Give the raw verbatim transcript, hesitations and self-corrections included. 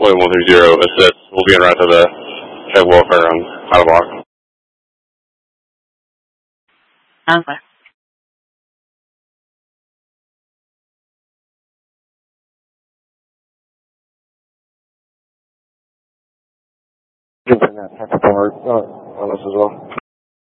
William one three zero, assist. We'll be en route to the head welfare on how to block. Okay. Give them that heck apart uh, on us as well.